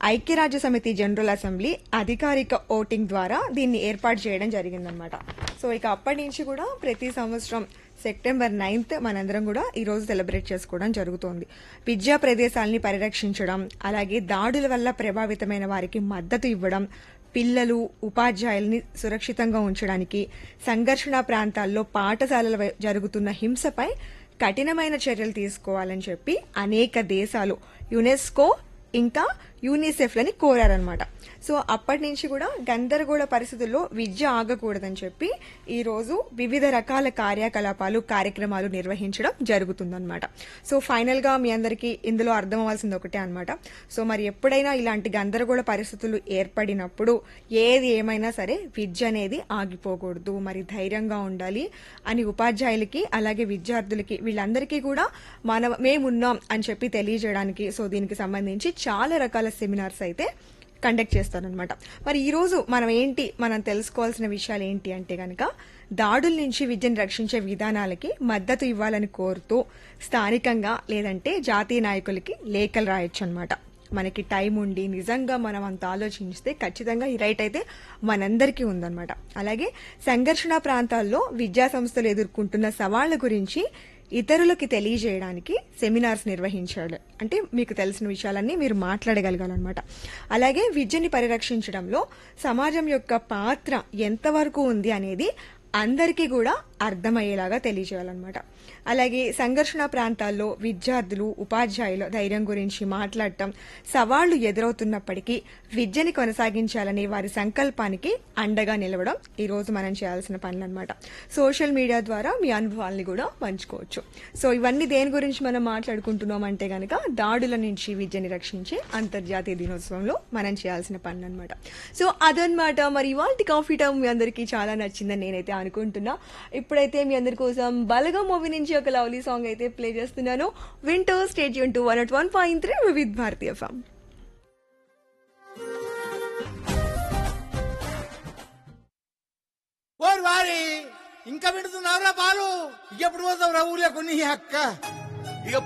ఐక్యరాజ్య సమితి general assembly అధికారిక ఓటింగ్ ద్వారా దీన్ని ఏర్పాటు చేయడం జరిగిందనమాట. సో ఇక అప్పటి నుంచి కూడా ప్రతి సంవత్సరం సెప్టెంబర్ 9th మనందరం కూడా ఈ రోజు సెలబ్రేట్ చేసుకోవడం జరుగుతోంది. విద్యా ప్రదేశాలని పరిరక్షించడం, అలాగే దాడుల వల్ల ప్రభావితమైన వారికి మద్దతు ఇవ్వడం, పిల్లలు ఉపాధ్యాయుల్ని సురక్షితంగా ఉంచడానికి, సంఘర్షణ ప్రాంతాల్లో పాఠశాలల జరుగుతున్న హింసపై కఠినమైన చర్యలు తీసుకోవాలని చెప్పి అనేక దేశాలు యునెస్కో ఇంకా యూనిసెఫ్లని కోరారనమాట. సో అప్పటి నుంచి కూడా గందరగోళ పరిస్థితుల్లో విద్య ఆగకూడదని చెప్పి ఈ రోజు వివిధ రకాల కార్యక్రమాలు నిర్వహించడం జరుగుతుందన్నమాట. సో ఫైనల్ గా మీ అందరికీ ఇందులో అర్థం అవ్వాల్సింది ఒకటే అనమాట. సో మరి ఎప్పుడైనా ఇలాంటి గందరగోళ పరిస్థితులు ఏర్పడినప్పుడు ఏది ఏమైనా సరే విద్య అనేది ఆగిపోకూడదు, మరి ధైర్యంగా ఉండాలి అని ఉపాధ్యాయులకి అలాగే విద్యార్థులకి వీళ్ళందరికీ కూడా మేమున్నాం అని చెప్పి తెలియజేయడానికి సో దీనికి సంబంధించి చాలా రకాల సెమినార్స్ అయితే కండక్ట్ చేస్తారనమాట. మరి ఈ రోజు మనం తెలుసుకోవాల్సిన విషయాలు ఏంటి అంటే గనక దాడుల నుంచి విద్యను రక్షించే విధానాలకి మద్దతు ఇవ్వాలని కోరుతూ స్థానికంగా లేదంటే జాతీయ నాయకులకి లేఖలు రాయొచ్చు అనమాట. మనకి టైం ఉండి నిజంగా మనం అంత ఆలోచిస్తే ఖచ్చితంగా ఈ రైట్ అయితే మనందరికీ ఉందన్నమాట. అలాగే సంఘర్షణ ప్రాంతాల్లో విద్యా సంస్థలు ఎదుర్కొంటున్న సవాళ్ల గురించి ఇతరులకి తెలియజేయడానికి సెమినార్స్ నిర్వహించాలి. అంటే మీకు తెలిసిన విషయాలన్నీ మీరు మాట్లాడగలగాలన్నమాట. అలాగే విద్యని పరిరక్షించడంలో సమాజం యొక్క పాత్ర ఎంతవరకు ఉంది అనేది అందరికీ కూడా అర్థమయ్యేలాగా తెలియజేయాలన్నమాట. అలాగే సంఘర్షణ ప్రాంతాల్లో విద్యార్థులు ఉపాధ్యాయుల ధైర్యం గురించి మాట్లాడటం, సవాళ్లు ఎదురవుతున్నప్పటికీ విద్యని కొనసాగించాలనే వారి సంకల్పానికి అండగా నిలవడం ఈ రోజు మనం చేయాల్సిన పనులన్నమాట. సోషల్ మీడియా ద్వారా మీ అనుభవాల్ని కూడా పంచుకోవచ్చు. సో ఇవన్నీ దేని గురించి మనం మాట్లాడుకుంటున్నాం అంటే గనక దాడుల నుంచి విద్యని రక్షించే అంతర్జాతీయ దినోత్సవంలో మనం చేయాల్సిన పనులు అనమాట. సో అదనమాట మరి ఇవాల్టి కాఫీ టైం మీ అందరికీ చాలా నచ్చిందని నేనైతే అనుకుంటున్నా. ఇప్పుడైతే మీ అందరి కోసం బలగం మూవీ నుంచి ఒక లవ్లీ సాంగ్ అయితే ప్లే చేస్తున్నాను. వింటూ స్టే ట్యూన్ టు 101.3 వివిధ భారతి ఎఫ్ఎం. ఇంకా పెడుతున్నావురా పాలు, ఎప్పుడు పోతావు రా ఊర్లో కొన్ని అక్క